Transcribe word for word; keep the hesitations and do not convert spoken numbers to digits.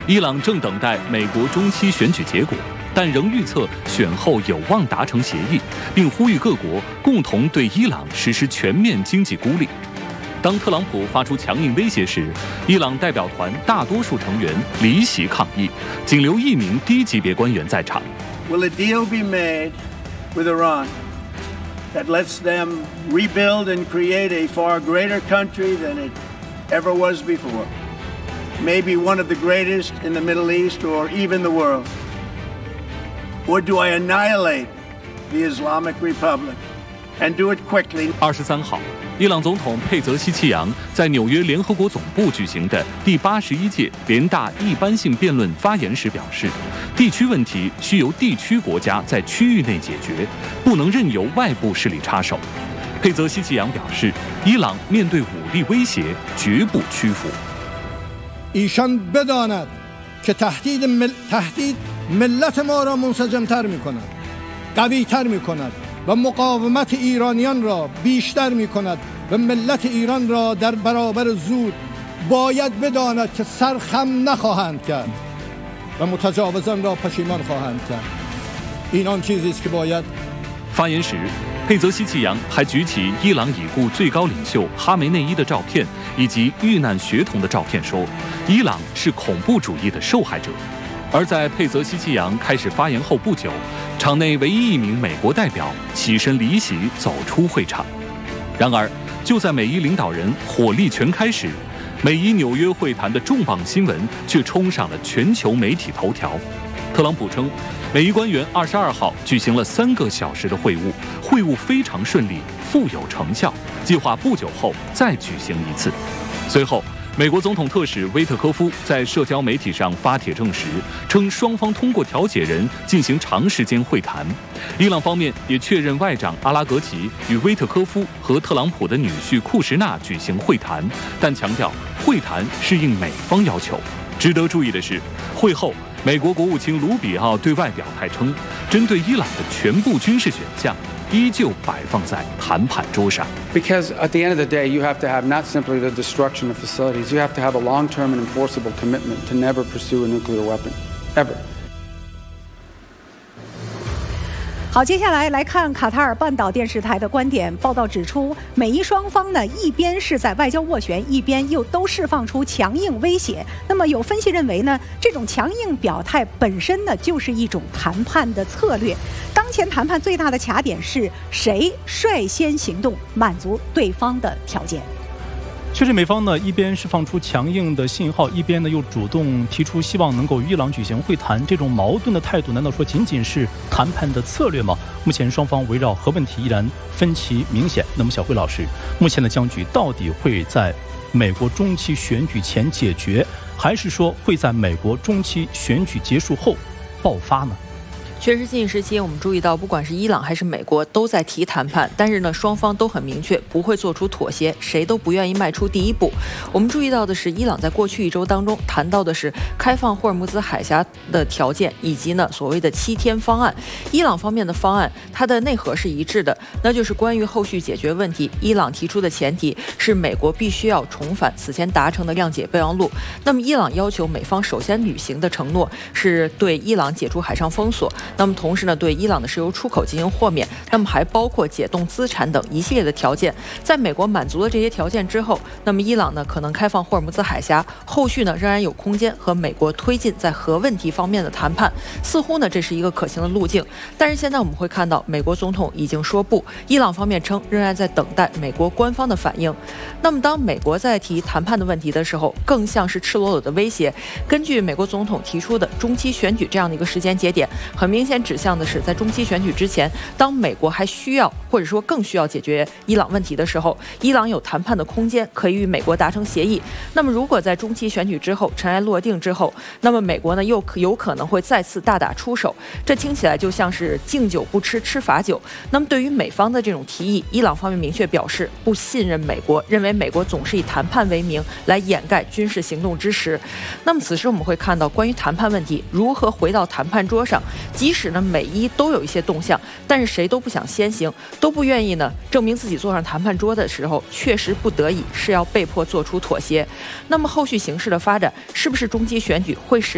伊朗正等待美国中期选举结果，但仍预测选后有望达成协议，并呼吁各国共同对伊朗实施全面经济孤立。当特朗普发出强硬威胁时，伊朗代表团大多数成员离席抗议，仅留一名低级别官员在场。 Will a deal be made with Iran that lets them rebuild and create a far greater country than it ever was before? Maybe one of the greatest in the Middle East or even the world? Or do I annihilate the Islamic Republic and do it quickly? 二十三号，伊朗总统佩泽西奇扬在纽约联合国总部举行的第八十一届联大一般性辩论发言时表示，地区问题需由地区国家在区域内解决，不能任由外部势力插手。佩泽西奇扬表示，伊朗面对武力威胁绝不屈服。 ایشان بداند که تهدید مل... تهدید ملت ما را منسجم‌تر می‌کند، قوی‌تر می‌کند و مقاومت ایرانیان را بیشتر می‌کند و ملت ایران را در برابر زور باید بداند که سرخم نخواهند کرد و متجاوزان را پشیمان خواهند کرد. این آن چیزی است که باید. 发言时，佩泽西奇扬还举起伊朗已故最高领袖哈梅内伊的照片以及遇难学童的照片，说伊朗是恐怖主义的受害者。而在佩泽西奇扬开始发言后不久，场内唯一一名美国代表起身离席走出会场。然而，就在美伊领导人火力全开时，美伊纽约会谈的重磅新闻却冲上了全球媒体头条。特朗普称，美伊官员二十二号举行了三个小时的会晤，会晤非常顺利，富有成效，计划不久后再举行一次。随后，美国总统特使威特科夫在社交媒体上发帖证实，称双方通过调解人进行长时间会谈。伊朗方面也确认外长阿拉格齐与威特科夫和特朗普的女婿库什纳举行会谈，但强调会谈是应美方要求。值得注意的是，会后美国国务卿卢比奥对外表态称，针对伊朗的全部军事选项依旧摆放在谈判桌上。 Because at the end of the day, you have to have not simply the destruction of facilities, you have to have a long-term and enforceable commitment to never pursue a nuclear weapon, ever. 好，接下来来看卡塔尔半岛电视台的观点。报道指出，美伊双方呢，一边是在外交斡旋，一边又都释放出强硬威胁。那么有分析认为呢，这种强硬表态本身呢，就是一种谈判的策略。当前谈判最大的卡点是谁率先行动，满足对方的条件。 确实，美方呢一边释放出强硬的信号，一边呢又主动提出希望能够与伊朗举行会谈，这种矛盾的态度，难道说仅仅是谈判的策略吗？目前双方围绕核问题依然分歧明显。那么小辉老师，目前的僵局到底会在美国中期选举前解决，还是说会在美国中期选举结束后爆发呢？ 确实，近时期我们注意到，不管是伊朗还是美国都在提谈判，但是呢，双方都很明确不会做出妥协，谁都不愿意迈出第一步。我们注意到的是，伊朗在过去一周当中谈到的是开放霍尔木兹海峡的条件，以及呢所谓的七天方案。伊朗方面的方案，它的内核是一致的，那就是关于后续解决问题，伊朗提出的前提是美国必须要重返此前达成的谅解备忘录。那么伊朗要求美方首先履行的承诺是对伊朗解除海上封锁。那么同时呢，对伊朗的石油出口进行豁免，那么还包括解冻资产等一系列的条件。在美国满足了这些条件之后，那么伊朗呢可能开放霍尔木兹海峡，后续呢仍然有空间和美国推进在核问题方面的谈判，似乎呢这是一个可行的路径。但是现在我们会看到，美国总统已经说不，伊朗方面称仍然在等待美国官方的反应。那么当美国在提谈判的问题的时候，更像是赤裸裸的威胁。根据美国总统提出的中期选举这样的一个时间节点，很明显指向的是，在中期选举之前，当美国还需要或者说更需要解决伊朗问题的时候，伊朗有谈判的空间，可以与美国达成协议。那么如果在中期选举之后尘埃落定之后，那么美国呢又有可能会再次大打出手，这听起来就像是敬酒不吃吃罚酒。那么对于美方的这种提议，伊朗方面明确表示不信任美国，认为美国总是以谈判为名来掩盖军事行动之实。那么此时我们会看到，关于谈判问题如何回到谈判桌上，即使呢美伊都有一些动向，但是谁都不想先行，都不愿意呢证明自己坐上谈判桌的时候确实不得已是要被迫做出妥协。那么后续形势的发展，是不是中期选举会使